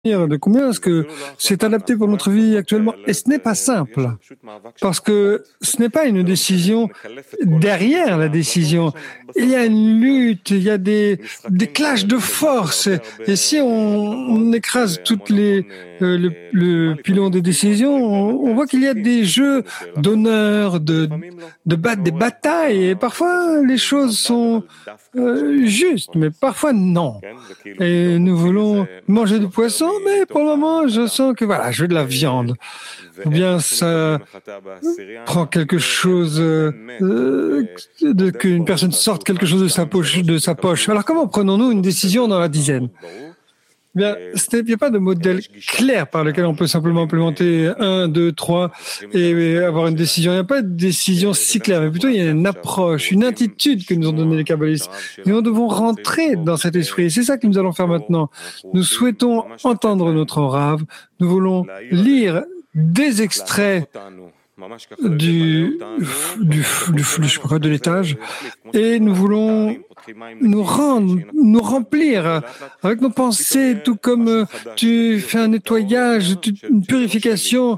de combien est-ce que c'est adapté pour notre vie actuellement. Et ce n'est pas simple, parce que ce n'est pas une décision derrière la décision. Il y a une lutte, il y a des clashs de force. Et si on écrase toutes le pilon des décisions, on voit qu'il y a des jeux d'honneur, des batailles. Et parfois, les choses sont justes, mais parfois non. Et nous voulons manger du poisson, mais pour le moment, je sens que voilà, je veux de la viande. Ou bien ça prend quelque chose, qu'une personne sorte quelque chose de sa poche. Alors comment prenons-nous une décision dans la dizaine? Bien, il n'y a pas de modèle clair par lequel on peut simplement implémenter 1, 2, 3 et avoir une décision. Il n'y a pas de décision si claire, mais plutôt il y a une approche, une attitude que nous ont donné les kabbalistes. Et nous devons rentrer dans cet esprit. Et c'est ça que nous allons faire maintenant. Nous souhaitons entendre notre rave. Nous voulons lire des extraits du flux, je crois, de l'étage, et nous voulons nous remplir avec nos pensées, tout comme tu fais un nettoyage, une purification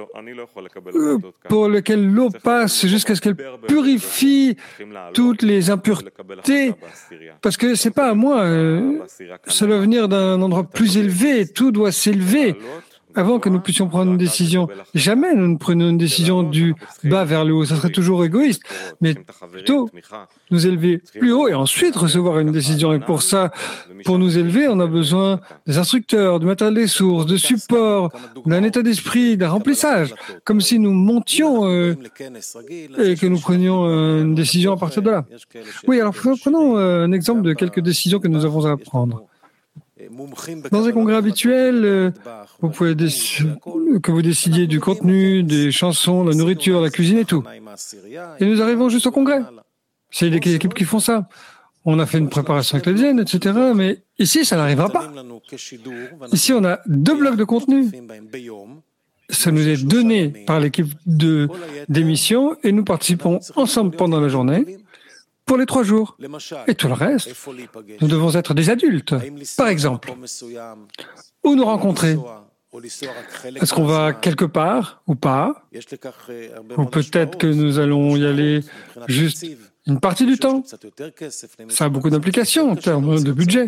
pour lequel l'eau passe jusqu'à ce qu'elle purifie toutes les impuretés, parce que c'est pas à moi, ça doit venir d'un endroit plus élevé, tout doit s'élever avant que nous puissions prendre une décision. Jamais nous ne prenons une décision du bas vers le haut, ça serait toujours égoïste, mais plutôt nous élever plus haut et ensuite recevoir une décision. Et pour ça, pour nous élever, on a besoin des instructeurs, du matériel des sources, de support, d'un état d'esprit, d'un remplissage, comme si nous montions et que nous prenions une décision à partir de là. Oui, alors prenons un exemple de quelques décisions que nous avons à prendre. Dans un congrès habituel, vous pouvez que vous décidiez du contenu, des chansons, la nourriture, la cuisine et tout. Et nous arrivons juste au congrès. C'est des équipes qui font ça. On a fait une préparation avec la dizaine, etc. Mais ici, ça n'arrivera pas. Ici, on a 2 blocs de contenu. Ça nous est donné par l'équipe d'émission et nous participons ensemble pendant la journée pour les 3 jours. Et tout le reste, nous devons être des adultes. Par exemple, où nous rencontrer? Est-ce qu'on va quelque part ou pas? Ou peut-être que nous allons y aller juste une partie du temps? Ça a beaucoup d'implications en termes de budget.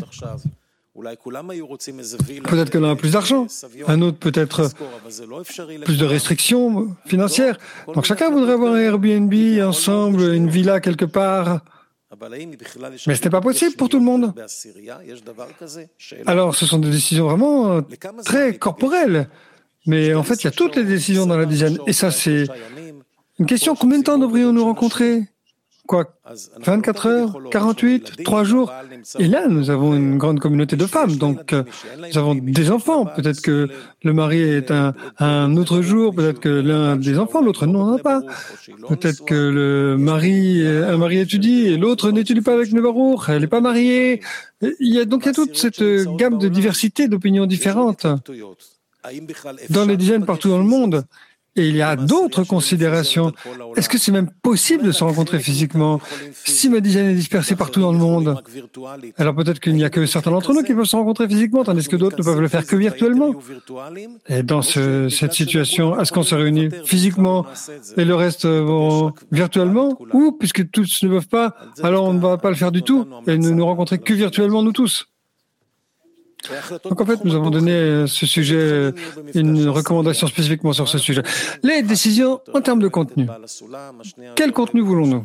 Peut-être que l'un a plus d'argent, un autre peut-être plus de restrictions financières. Donc chacun voudrait avoir un Airbnb ensemble, une villa quelque part. Mais ce n'est pas possible pour tout le monde. Alors ce sont des décisions vraiment très corporelles. Mais en fait, il y a toutes les décisions dans la dizaine. Et ça, c'est une question. Combien de temps devrions-nous rencontrer? Quoi, 24 heures, 48, 3 jours? Et là, nous avons une grande communauté de femmes, donc nous avons des enfants. Peut-être que le mari est un autre jour, peut-être que l'un a des enfants, l'autre n'en a pas. Peut-être que un mari étudie et l'autre n'étudie pas avec le barour, elle n'est pas mariée. Il y a toute cette gamme de diversité d'opinions différentes dans les dizaines partout dans le monde. Et il y a d'autres considérations. Est-ce que c'est même possible de se rencontrer physiquement si ma dizaine est dispersée partout dans le monde? Alors peut-être qu'il n'y a que certains d'entre nous qui peuvent se rencontrer physiquement, tandis que d'autres ne peuvent le faire que virtuellement. Et dans cette situation, est-ce qu'on se réunit physiquement et le reste virtuellement? Ou, puisque tous ne peuvent pas, alors on ne va pas le faire du tout et ne nous rencontrer que virtuellement nous tous? Donc en fait, nous avons donné ce sujet, une recommandation spécifiquement sur ce sujet. Les décisions en termes de contenu. Quel contenu voulons-nous?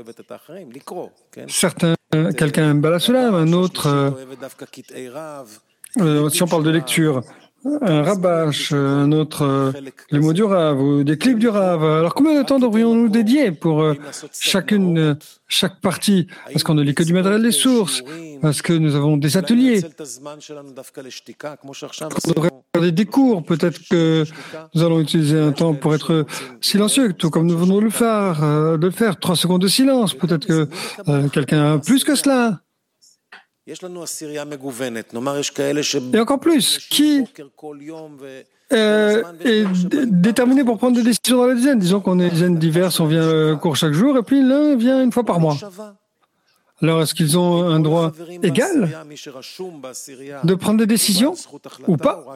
Quelqu'un aime Balasulam, un autre, si on parle de lecture, un rabash, un autre, les mots du Rav, ou des clips du Rav. Alors combien de temps devrions-nous dédier pour chaque partie? Est-ce qu'on ne lit que du matériel des sources? Est-ce que nous avons des ateliers? On devrait regarder des cours. Peut-être que nous allons utiliser un temps pour être silencieux, tout comme nous venons de le faire. 3 secondes de silence. Peut-être que quelqu'un a plus que cela. Et encore plus, qui est déterminé pour prendre des décisions dans la dizaine? Disons qu'on est une dizaine diverses, on vient cours chaque jour, et puis l'un vient une fois par mois. Alors, est-ce qu'ils ont un droit égal de prendre des décisions ou pas?